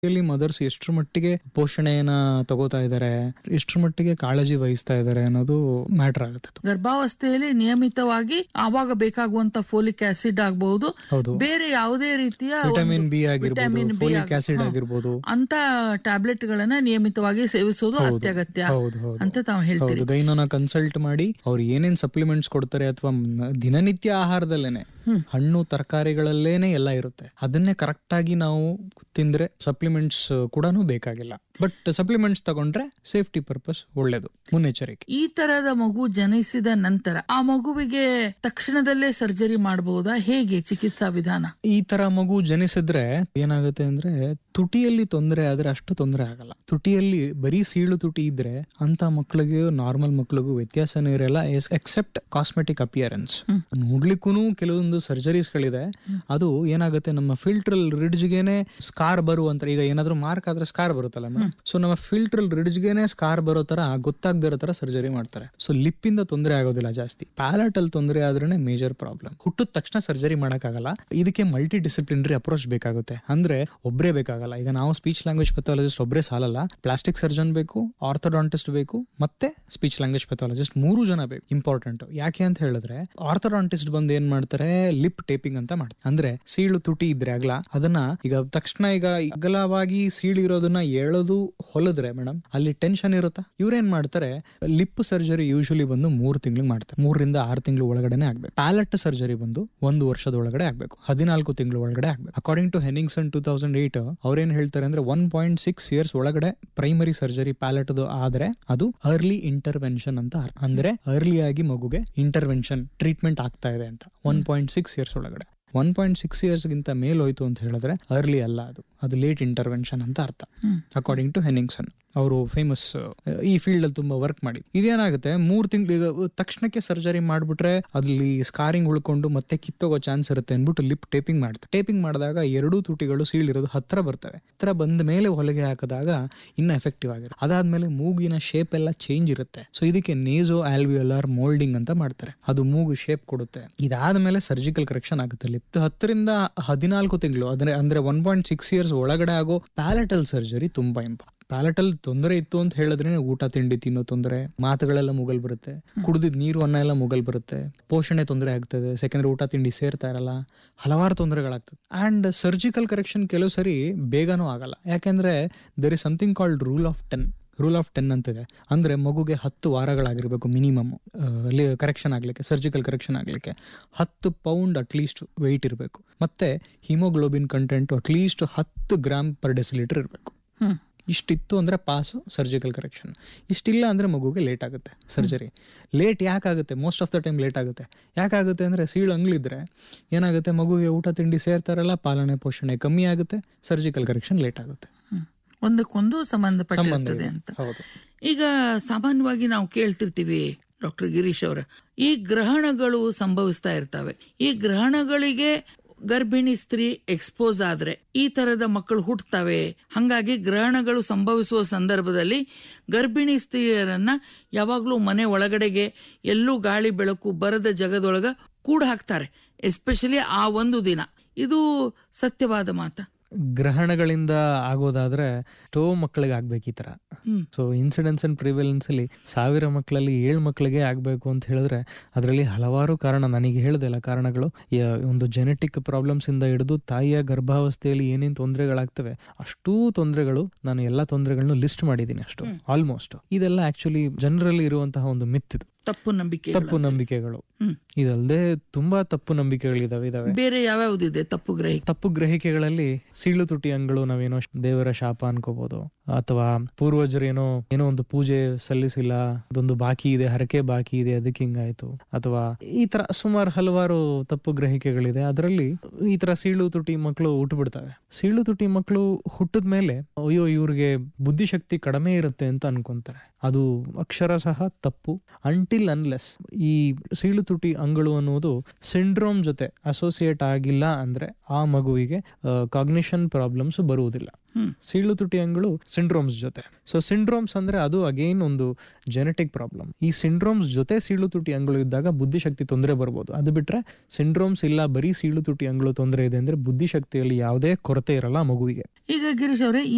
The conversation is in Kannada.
ಇಲ್ಲಿ ಮದರ್ಸ್ ಎಷ್ಟರ ಮಟ್ಟಿಗೆ ಪೋಷಣೆಯನ್ನ ತಗೋತಾ ಇದ್ದಾರೆ, ಎಷ್ಟರ ಮಟ್ಟಿಗೆ ಕಾಳಜಿ ವಹಿಸ್ತಾ ಇದ್ದಾರೆ ಅನ್ನೋದು ಮ್ಯಾಟರ್ ಆಗುತ್ತೆ. ಗರ್ಭಾವಸ್ಥೆಯಲ್ಲಿ ನಿಯಮಿತವಾಗಿ ಆವಾಗ ಬೇಕಾಗುವಂತ ಫೋಲಿಕ್ ಆಸಿಡ್ ಆಗಬಹುದು, ಬೇರೆ ಯಾವುದೇ ರೀತಿಯ ವಿಟಮಿನ್ ಬಿ ಆಗಿರ್ಬೋದು, ಫೋಲಿಕ್ ಆಸಿಡ್ ಆಗಿರ್ಬೋದು, ಅಂತ ಟ್ಯಾಬ್ಲೆಟ್ ಗಳನ್ನ ನಿಯಮಿತವಾಗಿ ಸೇವಿಸೋದು ಅತ್ಯಗತ್ಯ ಅಂತ ತಾವು ಹೇಳ್ತೀವಿ. ಗೈನೋನ ಕನ್ಸಲ್ಟ್ ಮಾಡಿ ಅವ್ರು ಏನೇನ್ ಸಪ್ಲಿಮೆಂಟ್ಸ್ ಕೊಡ್ತಾರೆ ಅಥವಾ ದಿನನಿತ್ಯ ಆಹಾರದಲ್ಲೇನೆ ಹಣ್ಣು ತರಕಾರಿಗಳಲ್ಲೇನೆ ಎಲ್ಲ ಇರುತ್ತೆ, ಅದನ್ನೇ ಕರೆಕ್ಟ್ ಆಗಿ ನಾವು ತಿಂದ್ರೆ ಸಪ್ಲಿಮೆಂಟ್ಸ್ ಕೂಡ ಬೇಕಾಗಿಲ್ಲ. ಬಟ್ ಸಪ್ಲಿಮೆಂಟ್ಸ್ ತಗೊಂಡ್ರೆ ಸೇಫ್ಟಿ ಪರ್ಪಸ್ ಒಳ್ಳೇದು, ಮುನ್ನೆಚ್ಚರಿಕೆ. ಈ ತರದ ಮಗು ಜನಿಸಿದ ನಂತರ ಆ ಮಗುವಿಗೆ ತಕ್ಷಣದಲ್ಲೇ ಸರ್ಜರಿ ಮಾಡಬಹುದಾ? ಹೇಗೆ ಚಿಕಿತ್ಸಾ ವಿಧಾನ? ಈ ತರ ಮಗು ಜನಿಸಿದ್ರೆ ಏನಾಗುತ್ತೆ ಅಂದ್ರೆ ತುಟಿಯಲ್ಲಿ ತೊಂದರೆ ಆದ್ರೆ ಅಷ್ಟು ತೊಂದರೆ ಆಗಲ್ಲ. ತುಟಿಯಲ್ಲಿ ಬರೀ ಸೀಳು ತುಟಿ ಇದ್ರೆ ಅಂತ ಮಕ್ಳಿಗೆ ನಾರ್ಮಲ್ ಮಕ್ಳಿಗೂ ವ್ಯತ್ಯಾಸನೇ ಇರಲ್ಲ, ಎಕ್ಸೆಪ್ಟ್ ಕಾಸ್ಮೆಟಿಕ್ ಅಪಿಯರೆನ್ಸ್. ನೋಡ್ಲಿಕ್ಕೂ ಕೆಲವೊಂದು ಸರ್ಜರೀಸ್ ಗಳಿದೆ, ಅದು ಏನಾಗುತ್ತೆ ನಮ್ಮ ಫಿಲ್ಟ್ರಲ್ ರಿಡ್ಜ್ಗೆನೆ ಸ್ಕಾರ್ ಬರುವಂತ, ಈಗ ಏನಾದ್ರೂ ಮಾರ್ಕ್ ಆದ್ರೆ ಸ್ಕಾರ್ ಬರುತ್ತಲ್ಲ ಮೇಡಮ್, ಸೊ ನಮ್ಮ ಫಿಲ್ಟ್ರಲ್ ರಿಡ್ಜ್ಗೆನೆ ಸ್ಕಾರ್ ಬರೋ ತರ ಗೊತ್ತಾಗದಿರೋ ತರ ಸರ್ಜರಿ ಮಾಡ್ತಾರೆ. ಸೊ ಲಿಪ್ಪಿಂದ ತೊಂದರೆ ಆಗೋದಿಲ್ಲ ಜಾಸ್ತಿ, ಪ್ಯಾಲೆಟ್ ಅಲ್ಲಿ ತೊಂದರೆ ಆದ್ರೇನೆ ಮೇಜರ್ ಪ್ರಾಬ್ಲಮ್. ಹುಟ್ಟಿದ ತಕ್ಷಣ ಸರ್ಜರಿ ಮಾಡಕ್ಕಾಗಲ್ಲ, ಇದಕ್ಕೆ ಮಲ್ಟಿ ಡಿಸಿಪ್ಲಿನರಿ ಅಪ್ರೋಚ್ ಬೇಕಾಗುತ್ತೆ. ಅಂದ್ರೆ ಒಬ್ಬರೇ ಬೇಕಾಗಲ್ಲ. ಈಗ ನಾವು ಸ್ಪೀಚ್ ಲ್ಯಾಂಗ್ವೇಜ್ ಪೆಥಾಲಜಿಸ್ಟ್ ಒಬ್ಬರೇ ಸಾಲಲ್ಲ, ಪ್ಲಾಸ್ಟಿಕ್ ಸರ್ಜನ್ ಬೇಕು, ಆರ್ಥೋಡಾಂಟಿಸ್ಟ್ ಬೇಕು, ಮತ್ತೆ ಸ್ಪೀಚ್ ಲ್ಯಾಂಗ್ವೇಜ್ ಪೆಥಾಲಜಿಸ್ಟ್, 3 ಜನ ಬೇಕು. ಇಂಪಾರ್ಟೆಂಟ್ ಯಾಕೆ ಅಂತ ಹೇಳಿದ್ರೆ ಆರ್ಥೋಡಾಂಟಿಸ್ಟ್ ಬಂದು ಏನ್ ಮಾಡ್ತಾರೆ, ಲಿಪ್ ಟೇಪಿಂಗ್ ಅಂತ ಮಾಡ್ತಾರೆ. ಅಂದ್ರೆ ಸೀಳು ತುಟಿ ಇದ್ರೆ ಅಗಲ, ಅದನ್ನ ಈಗ ತಕ್ಷಣ ಈಗ ಅಗಲವಾಗಿ ಸೀಳು ಇರೋದನ್ನ ಎಳೋದು ಹೊಲದ್ರೆ ಮೇಡಮ್ ಅಲ್ಲಿ ಟೆನ್ಷನ್ ಇರುತ್ತಾ, ಇವ್ರೇನ್ ಮಾಡ್ತಾರೆ, ಲಿಪ್ ಸರ್ಜರಿ ಯೂಶಲಿ ಬಂದು 3 ತಿಂಗಳು ಮಾಡ್ತಾರೆ, 3 ರಿಂದ 6 ತಿಂಗಳು ಒಳಗಡೆನೆ ಆಗ್ಬೇಕು. ಪ್ಯಾಲೆಟ್ ಸರ್ಜರಿ ಬಂದು 1 ವರ್ಷದ ಒಳಗಡೆ ಆಗ್ಬೇಕು, 14 ತಿಂಗಳು ಒಳಗಡೆ ಆಗ್ಬೇಕು. ಅಕಾರ್ಡಿಂಗ್ ಟು ಹೆನಿಂಗ್ಸನ್ 2008 ಅವ್ರೇನ್ ಹೇಳ್ತಾರೆ ಅಂದ್ರೆ 1.6 years ಒಳಗಡೆ ಪ್ರೈಮರಿ ಸರ್ಜರಿ ಪ್ಯಾಲೆಟ್ ಆದ್ರೆ ಅದು ಅರ್ಲಿ ಇಂಟರ್ವೆನ್ಷನ್ ಅಂತ ಅರ್ಥ. ಅಂದ್ರೆ ಅರ್ಲಿ ಆಗಿ ಮಗುಗೆ ಇಂಟರ್ವೆನ್ಷನ್ ಟ್ರೀಟ್ಮೆಂಟ್ ಆಗ್ತಾ ಇದೆ ಅಂತ. 1.6 years ಒಳಗಡೆ. 1.6 years ಗಿಂತ ಮೇಲೋಯ್ತು ಅಂತ ಹೇಳಿದ್ರೆ ಅರ್ಲಿ ಅಲ್ಲ, ಅದು ಲೇಟ್ ಇಂಟರ್ವೆನ್ಷನ್ ಅಂತ ಅರ್ಥ, ಅಕಾರ್ಡಿಂಗ್ ಟು ಹೆನಿಂಗ್ಸನ್. ಅವರು ಫೇಮಸ್ ಈ ಫೀಲ್ಡ್ ಅಲ್ಲಿ ತುಂಬಾ ವರ್ಕ್ ಮಾಡಿ. ಇದೇನಾಗುತ್ತೆ, 3 ತಿಂಗಳು ತಕ್ಷಣಕ್ಕೆ ಸರ್ಜರಿ ಮಾಡ್ಬಿಟ್ರೆ ಅಲ್ಲಿ ಸ್ಕಾರಿಂಗ್ ಉಳ್ಕೊಂಡು ಮತ್ತೆ ಕಿತ್ತೋಗೋ ಚಾನ್ಸ್ ಇರುತ್ತೆ ಅನ್ಬಿಟ್ಟು ಲಿಪ್ ಟೇಪಿಂಗ್ ಮಾಡ್ತಾರೆ. ಟೇಪಿಂಗ್ ಮಾಡಿದಾಗ 2 ತುಟಿಗಳು ಸೀಳಿರೋದು ಹತ್ರ ಬರ್ತವೆ. ಹತ್ರ ಬಂದ ಮೇಲೆ ಹೊಲಿಗೆ ಹಾಕಿದಾಗ ಇನ್ನ ಎಫೆಕ್ಟಿವ್ ಆಗಿರುತ್ತೆ. ಅದಾದ್ಮೇಲೆ ಮೂಗಿನ ಶೇಪ್ ಎಲ್ಲ ಚೇಂಜ್ ಇರುತ್ತೆ. ಸೊ ಇದಕ್ಕೆ ನೇಸೋ ಆಲ್ವಿಯೋಲಾರ್ ಮೋಲ್ಡಿಂಗ್ ಅಂತ ಮಾಡ್ತಾರೆ, ಅದು ಮೂಗು ಶೇಪ್ ಕೊಡುತ್ತೆ. ಇದಾದ್ಮೇಲೆ ಸರ್ಜಿಕಲ್ ಕರೆಕ್ಷನ್ ಆಗುತ್ತೆ. ಲಿಪ್ 10 ರಿಂದ 14 ತಿಂಗಳು ಅಂದ್ರೆ 1.6 years ಒಳಗಡೆ ಆಗೋ ಪ್ಯಾಲೆಟಲ್ ಸರ್ಜರಿ ತುಂಬಾ ಇಂಪಾರ್ಟೆಂಟ್. ಪ್ಯಾಲೆಟಲ್ ತೊಂದರೆ ಇತ್ತು ಅಂತ ಹೇಳಿದ್ರೆ ಊಟ ತಿಂಡಿ ತಿನ್ನೋ ತೊಂದರೆ, ಮಾತುಗಳೆಲ್ಲ ಮುಗಲ್ ಬರುತ್ತೆ, ಕುಡಿದಿದ್ ನೀರು ಅನ್ನ ಎಲ್ಲ ಮುಗಲ್ ಬರುತ್ತೆ, ಪೋಷಣೆ ತೊಂದರೆ ಆಗ್ತದೆ, ಯಾಕಂದ್ರೆ ಊಟ ತಿಂಡಿ ಸೇರ್ತಾ ಇರಲ್ಲ, ಹಲವಾರು ತೊಂದರೆಗಳಾಗ್ತದೆ. ಅಂಡ್ ಸರ್ಜಿಕಲ್ ಕರೆಕ್ಷನ್ ಕೆಲವು ಸರಿ ಬೇಗನೂ ಆಗಲ್ಲ, ಯಾಕಂದ್ರೆ there is something called rule of 10 ಅಂತಿದೆ. ಅಂದ್ರೆ ಮಗುಗೆ 10 ವಾರಗಳಾಗಿರ್ಬೇಕು ಮಿನಿಮಮ್ ಕರೆಕ್ಷನ್ ಆಗ್ಲಿಕ್ಕೆ, ಸರ್ಜಿಕಲ್ ಕರೆಕ್ಷನ್ ಆಗ್ಲಿಕ್ಕೆ 10 pound ಅಟ್ಲೀಸ್ಟ್ ವೆಯ್ಟ್ ಇರಬೇಕು, ಮತ್ತೆ haemoglobin content at least 10 grams per deciliter ಇರಬೇಕು. ಇಷ್ಟಿತ್ತು ಅಂದ್ರೆ ಪಾಸು ಸರ್ಜಿಕಲ್ ಕರೆಕ್ಷನ್. ಇಷ್ಟಿಲ್ಲ ಅಂದ್ರೆ ಮಗುಗೆ ಲೇಟ್ ಆಗುತ್ತೆ surgery. Late ಯಾಕಾಗುತ್ತೆ? Most of the time late ಆಗುತ್ತೆ. ಯಾಕಾಗುತ್ತೆ ಅಂದ್ರೆ ಸೀಳು ಅಂಗ್ಲಿದ್ರೆ ಏನಾಗುತ್ತೆ, ಮಗುಗೆ ಊಟ ತಿಂಡಿ ಸೇರ್ತಾರಲ್ಲ, ಪಾಲನೆ ಪೋಷಣೆ ಕಮ್ಮಿ ಆಗುತ್ತೆ, ಸರ್ಜಿಕಲ್ ಕರೆಕ್ಷನ್ ಲೇಟ್ ಆಗುತ್ತೆ. ಒಂದಕ್ಕೊಂದು ಸಂಬಂಧಪಟ್ಟಿರುತ್ತದೆ ಅಂತ. ಈಗ ಸಾಮಾನ್ಯವಾಗಿ ನಾವು ಕೇಳ್ತಿರ್ತೀವಿ ಡಾಕ್ಟರ್ ಗಿರೀಶ್ ಅವರ, ಈ ಗ್ರಹಣಗಳು ಸಂಭವಿಸ್ತಾ ಇರ್ತವೆ. ಈ ಗ್ರಹಣಗಳಿಗೆ ಗರ್ಭಿಣಿ ಸ್ತ್ರೀ ಎಕ್ಸ್ಪೋಸ್ ಆದ್ರೆ ಈ ತರದ ಮಕ್ಕಳು ಹುಟ್ಟುತ್ತವೆ. ಹಂಗಾಗಿ ಗ್ರಹಣಗಳು ಸಂಭವಿಸುವ ಸಂದರ್ಭದಲ್ಲಿ ಗರ್ಭಿಣಿ ಸ್ತ್ರೀಯರನ್ನ ಯಾವಾಗ್ಲೂ ಮನೆ ಒಳಗಡೆಗೆ ಎಲ್ಲೂ ಗಾಳಿ ಬೆಳಕು ಬರದ ಜಗದೊಳಗ ಕೂಡ ಹಾಕ್ತಾರೆ, ಎಸ್ಪೆಷಲಿ ಆ ಒಂದು ದಿನ. ಇದು ಸತ್ಯವಾದ ಮಾತ? ಗ್ರಹಣಗಳಿಂದ ಆಗೋದಾದ್ರೆ ಎಷ್ಟೋ ಮಕ್ಕಳಿಗೆ ಆಗ್ಬೇಕು ಈ ತರ. ಸೊ ಇನ್ಸಿಡೆನ್ಸ್ ಅಂಡ್ ಪ್ರಿವೆಲೆನ್ಸ್ ಅಲ್ಲಿ 1000 ಮಕ್ಕಳಲ್ಲಿ 7 ಮಕ್ಕಳಿಗೆ ಆಗ್ಬೇಕು ಅಂತ ಹೇಳಿದ್ರೆ ಅದರಲ್ಲಿ ಹಲವಾರು ಕಾರಣ, ನನಗೆ ಹೇಳ್ದಲ್ಲ ಕಾರಣಗಳು, ಒಂದು ಜೆನೆಟಿಕ್ ಪ್ರಾಬ್ಲಮ್ಸ್ ಇಂದ ಹಿಡಿದು ತಾಯಿಯ ಗರ್ಭಾವಸ್ಥೆಯಲ್ಲಿ ಏನೇನ್ ತೊಂದರೆಗಳಾಗ್ತವೆ ಅಷ್ಟೂ ತೊಂದರೆಗಳು, ನಾನು ಎಲ್ಲಾ ತೊಂದರೆಗಳನ್ನು ಲಿಸ್ಟ್ ಮಾಡಿದ್ದೀನಿ ಅಷ್ಟು ಆಲ್ಮೋಸ್ಟ್. ಇದೆಲ್ಲ ಆಕ್ಚುಲಿ ಜನರಲ್ಲಿ ಇರುವಂತಹ ಒಂದು ಮಿತ್, ಇದು ತಪ್ಪು ನಂಬಿಕೆಗಳು. ಇದಲ್ಲದೆ ತುಂಬಾ ತಪ್ಪು ನಂಬಿಕೆಗಳಿದಾವೆ. ಬೇರೆ ಯಾವ್ಯಾವ್ದಿದೆ ತಪ್ಪು ಗ್ರಹಿಕೆಗಳಲ್ಲಿ ಸೀಳು ತುಟಿ ಅಂಗಳು ನಾವೇನೋ ದೇವರ ಶಾಪ ಅನ್ಕೋಬಹುದು, ಅಥವಾ ಪೂರ್ವಜರು ಏನೋ ಒಂದು ಪೂಜೆ ಸಲ್ಲಿಸಿಲ್ಲ, ಅದೊಂದು ಬಾಕಿ ಇದೆ, ಹರಕೆ ಬಾಕಿ ಇದೆ, ಅದಕ್ಕೆ ಹಿಂಗಾಯ್ತು, ಅಥವಾ ಈ ತರ ಸುಮಾರು ಹಲವಾರು ತಪ್ಪು ಗ್ರಹಿಕೆಗಳಿದೆ. ಅದರಲ್ಲಿ ಈ ತರ ಸೀಳು ತುಟಿ ಮಕ್ಕಳು ಹುಟ್ಟುಬಿಡ್ತವೆ. ಸೀಳು ತುಟಿ ಮಕ್ಕಳು ಹುಟ್ಟಿದ ಮೇಲೆ ಅಯ್ಯೋ ಇವ್ರಿಗೆ ಬುದ್ಧಿಶಕ್ತಿ ಕಡಿಮೆ ಇರುತ್ತೆ ಅಂತ ಅನ್ಕೊಂತಾರೆ. ಅದು ಅಕ್ಷರ ಸಹ ತಪ್ಪು. ಅಂಟಿಲ್ ಅನ್ಲೆಸ್ ಈ ಸೀಳು ತುಟಿ ಅಂಗಳು ಅನ್ನೋದು ಸಿಂಡ್ರೋಮ್ ಜೊತೆ ಅಸೋಸಿಯೇಟ್ ಆಗಿಲ್ಲ ಅಂದ್ರೆ ಆ ಮಗುವಿಗೆ ಕಾಗ್ನಿಷನ್ ಪ್ರಾಬ್ಲಮ್ಸ್ ಬರುವುದಿಲ್ಲ. ಸೀಳು ತುಟಿ ಅಂಗಳು ಸಿಂಡ್ರೋಮ್ಸ್ ಜೊತೆ. ಸೊ ಸಿಂಡ್ರೋಮ್ಸ್ ಅಂದ್ರೆ ಅದು ಅಗೇನ್ ಒಂದು ಜೆನೆಟಿಕ್ ಪ್ರಾಬ್ಲಮ್. ಈ ಸಿಂಡ್ರೋಮ್ಸ್ ಜೊತೆ ಸೀಳು ತುಟಿ ಅಂಗಳು ಇದ್ದಾಗ ಬುದ್ಧಿಶಕ್ತಿ ತೊಂದರೆ ಬರ್ಬೋದು. ಅದು ಬಿಟ್ರೆ ಸಿಂಡ್ರೋಮ್ಸ್ ಇಲ್ಲ, ಬರೀ ಸೀಳು ತುಟಿ ಅಂಗಳು ತೊಂದರೆ ಇದೆ ಅಂದ್ರೆ ಬುದ್ಧಿಶಕ್ತಿಯಲ್ಲಿ ಯಾವುದೇ ಕೊರತೆ ಇರಲ್ಲ ಮಗುವಿಗೆ. ಈಗ ಗಿರೀಶ್ ಅವರೇ,